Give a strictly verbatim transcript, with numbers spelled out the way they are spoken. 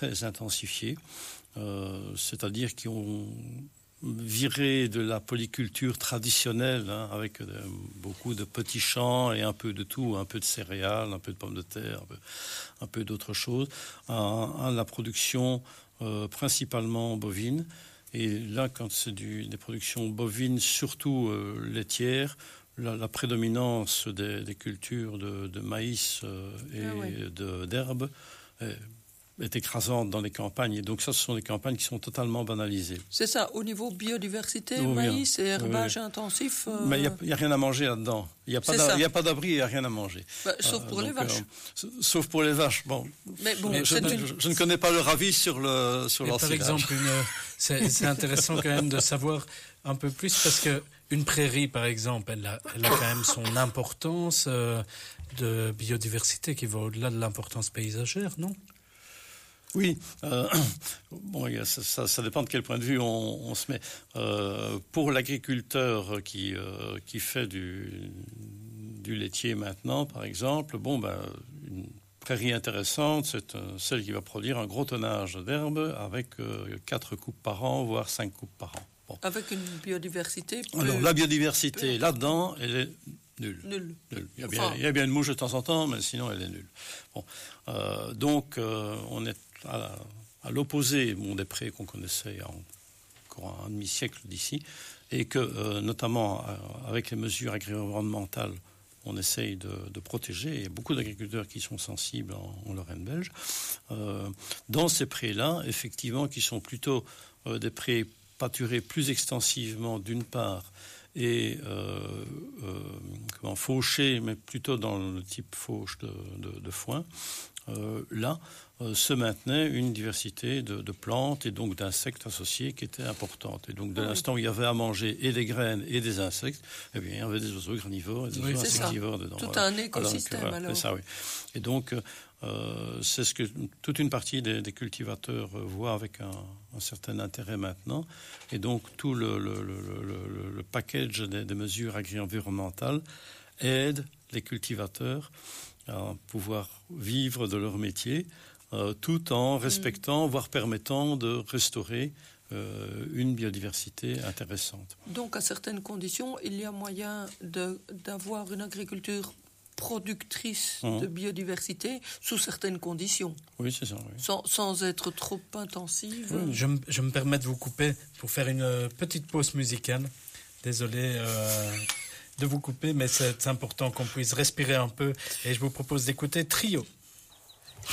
très intensifiés, euh, c'est-à-dire qui ont viré de la polyculture traditionnelle, hein, avec euh, beaucoup de petits champs et un peu de tout, un peu de céréales, un peu de pommes de terre, un peu, un peu d'autres choses, à, à la production euh, principalement bovine. Et là, quand c'est du, des productions bovines, surtout euh, laitières, la, la prédominance des, des cultures de, de maïs euh, et ah ouais. de, d'herbes est, est écrasante dans les campagnes. Et donc ça, ce sont des campagnes qui sont totalement banalisées. C'est ça, au niveau biodiversité, oh, maïs bien. et herbage oui. intensif. Euh... Mais il n'y a, a rien à manger là-dedans. Il n'y a, a pas d'abri et il n'y a rien à manger. Bah, sauf euh, pour donc, les vaches. Euh, sauf pour les vaches. Bon, mais bon je, je, une... je, je ne connais pas leur avis sur le sur leur Par exemple, une, c'est, c'est intéressant quand même de savoir un peu plus parce que une prairie, par exemple, elle a, elle a quand même son importance euh, de biodiversité qui va au-delà de l'importance paysagère, non ? Oui, euh, bon, ça, ça, ça dépend de quel point de vue on, on se met. Euh, pour l'agriculteur qui euh, qui fait du du laitier maintenant, par exemple, bon ben une prairie intéressante, c'est euh, celle qui va produire un gros tonnage d'herbe avec euh, quatre coupes par an, voire cinq coupes par an. Bon. Avec une biodiversité. Plus... Alors la biodiversité peu... là-dedans, elle est nulle. Nulle. Nulle. Il y a bien, enfin... il y a bien une mouche de temps en temps, mais sinon elle est nulle. Bon, euh, donc euh, on est à, à l'opposé bon, des prés qu'on connaissait il y a encore un demi-siècle d'ici, et que euh, notamment euh, avec les mesures agri-environnementales, on essaye de, de protéger. Il y a beaucoup d'agriculteurs qui sont sensibles en, en Lorraine belge. Euh, dans ces prés-là, effectivement, qui sont plutôt euh, des prés pâturés plus extensivement d'une part, et euh, euh, comment, fauchés, mais plutôt dans le type fauche de, de, de foin, euh, là, euh, se maintenait une diversité de, de plantes et donc d'insectes associés qui était importante. Et donc, de oui. l'instant où il y avait à manger et des graines et des insectes, eh bien, il y avait des oiseaux granivores et des oui, oiseaux insectivores dedans. Tout voilà. un écosystème, alors. alors. C'est ça, oui. Et donc, euh, c'est ce que toute une partie des, des cultivateurs voient avec un, un certain intérêt maintenant. Et donc, tout le, le, le, le, le package des, des mesures agri-environnementales aide les cultivateurs à pouvoir vivre de leur métier, euh, tout en respectant, mmh. voire permettant de restaurer euh, une biodiversité intéressante. Donc, à certaines conditions, il y a moyen de, d'avoir une agriculture productrice mmh. de biodiversité sous certaines conditions. Oui, c'est ça. Oui. Sans, sans être trop intensive. Oui, je, me, je me permets de vous couper pour faire une petite pause musicale. Désolé... Euh... de vous couper, mais c'est important qu'on puisse respirer un peu. Et je vous propose d'écouter Trio